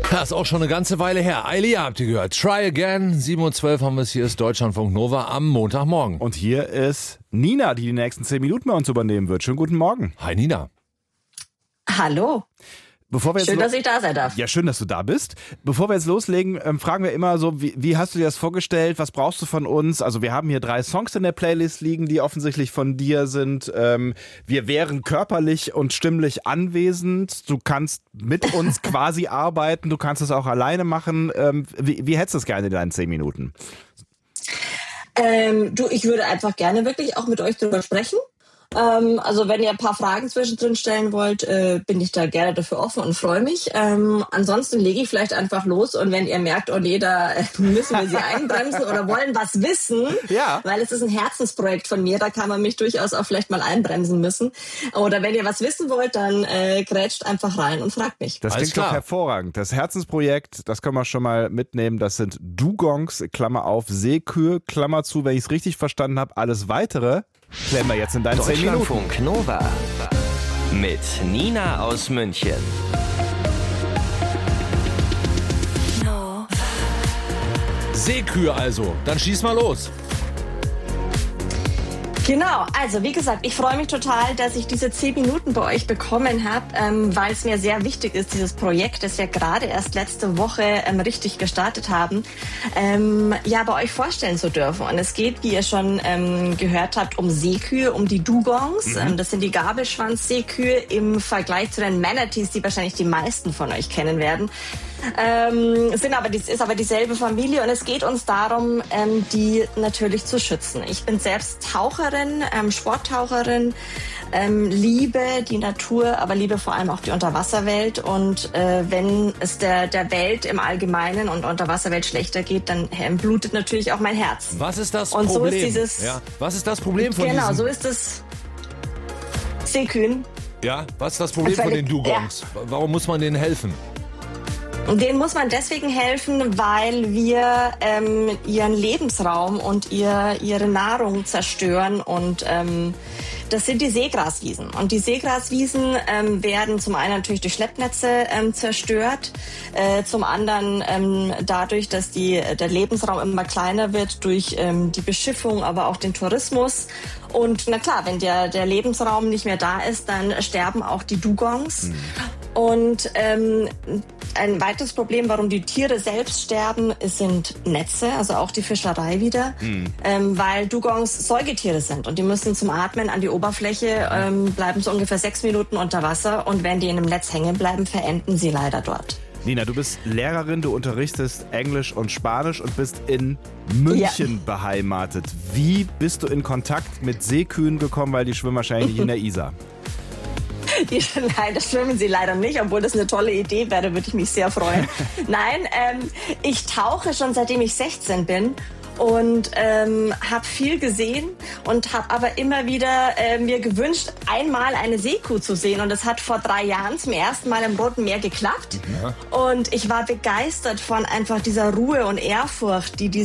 Das ist auch schon eine ganze Weile her. Alia habt ihr gehört. Try Again. 7:12 haben wir es. Hier ist Deutschlandfunk Nova am Montagmorgen. Und hier ist Nina, die nächsten 10 Minuten bei uns übernehmen wird. Schönen guten Morgen. Hi Nina. Hallo. Schön, dass ich da sein darf. Ja, schön, dass du da bist. Bevor wir jetzt loslegen, fragen wir immer so, wie hast du dir das vorgestellt? Was brauchst du von uns? Also wir haben hier 3 Songs in der Playlist liegen, die offensichtlich von dir sind. Wir wären körperlich und stimmlich anwesend. Du kannst mit uns quasi arbeiten. Du kannst es auch alleine machen. Wie hättest du es gerne in deinen 10 Minuten? Ich würde einfach gerne wirklich auch mit euch drüber sprechen. Also wenn ihr ein paar Fragen zwischendrin stellen wollt, bin ich da gerne dafür offen und freue mich. Ansonsten lege ich vielleicht einfach los und wenn ihr merkt, oh nee, da müssen wir sie einbremsen oder wollen was wissen, ja, weil es ist ein Herzensprojekt von mir, da kann man mich durchaus auch vielleicht mal einbremsen müssen. Oder wenn ihr was wissen wollt, dann grätscht einfach rein und fragt mich. Das klingt doch hervorragend. Das Herzensprojekt, das können wir schon mal mitnehmen, das sind Dugongs, Klammer auf, Seekühe, Klammer zu, wenn ich es richtig verstanden habe. Alles Weitere klären wir jetzt in deinen 10 Minuten. Deutschlandfunk Nova mit Nina aus München. Seekühe also. Dann schieß mal los. Genau, also wie gesagt, ich freue mich total, dass ich diese 10 Minuten bei euch bekommen habe, weil es mir sehr wichtig ist, dieses Projekt, das wir gerade erst letzte Woche richtig gestartet haben, bei euch vorstellen zu dürfen. Und es geht, wie ihr schon gehört habt, um Seekühe, um die Dugongs. Das sind die Gabelschwanz-Seekühe im Vergleich zu den Manatees, die wahrscheinlich die meisten von euch kennen werden. Ist aber dieselbe Familie und es geht uns darum, die natürlich zu schützen. Ich bin selbst Taucherin, Sporttaucherin, liebe die Natur, aber liebe vor allem auch die Unterwasserwelt und wenn es der Welt im Allgemeinen und Unterwasserwelt schlechter geht, dann blutet natürlich auch mein Herz. Was ist das und Problem? So ist was ist das Problem von Genau, so ist es. Seekühen. Ja, was ist das Problem von den Dugongs? Ja. Warum muss man denen helfen? Denen muss man deswegen helfen, weil wir ihren Lebensraum und ihre Nahrung zerstören und das sind die Seegraswiesen. Und die Seegraswiesen werden zum einen natürlich durch Schleppnetze zerstört, zum anderen dadurch, dass der Lebensraum immer kleiner wird durch die Beschiffung, aber auch den Tourismus. Und na klar, wenn der Lebensraum nicht mehr da ist, dann sterben auch die Dugongs. Und ein weiteres Problem, warum die Tiere selbst sterben, sind Netze, also auch die Fischerei wieder, weil Dugongs Säugetiere sind und die müssen zum Atmen an die Oberfläche, bleiben so ungefähr 6 Minuten unter Wasser und wenn die in einem Netz hängen bleiben, verenden sie leider dort. Nina, du bist Lehrerin, du unterrichtest Englisch und Spanisch und bist in München beheimatet. Wie bist du in Kontakt mit Seekühen gekommen, weil die schwimmen wahrscheinlich nicht in der Isar? Nein, das schwimmen sie leider nicht, obwohl das eine tolle Idee wäre, würde ich mich sehr freuen. Nein, ich tauche schon seitdem ich 16 bin und habe viel gesehen und habe aber immer wieder mir gewünscht, einmal eine Seekuh zu sehen. Und das hat vor 3 Jahren zum ersten Mal im Roten Meer geklappt. Ja. Und ich war begeistert von einfach dieser Ruhe und Ehrfurcht, die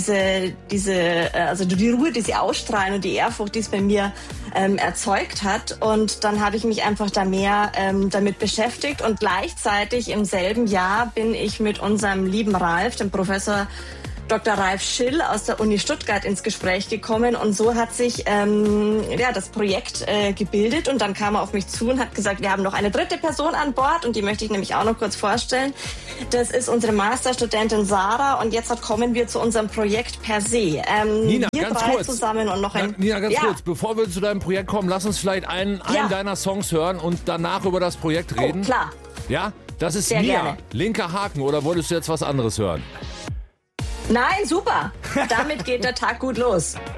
die Ruhe, die sie ausstrahlen und die Ehrfurcht, die es bei mir erzeugt hat. Und dann habe ich mich einfach da mehr damit beschäftigt. Und gleichzeitig im selben Jahr bin ich mit unserem lieben Ralf, dem Professor Dr. Ralf Schill aus der Uni Stuttgart ins Gespräch gekommen und so hat sich das Projekt gebildet und dann kam er auf mich zu und hat gesagt, wir haben noch eine 3. Person an Bord und die möchte ich nämlich auch noch kurz vorstellen. Das ist unsere Masterstudentin Sarah und jetzt kommen wir zu unserem Projekt per se. Nina, wir ganz 3 kurz. Zusammen und noch ein... Nina, ganz kurz, bevor wir zu deinem Projekt kommen, lass uns vielleicht einen deiner Songs hören und danach über das Projekt reden. Oh, klar. Ja, das ist sehr Mia, gerne. Linker Haken, oder wolltest du jetzt was anderes hören? Nein, super. Damit geht der Tag gut los.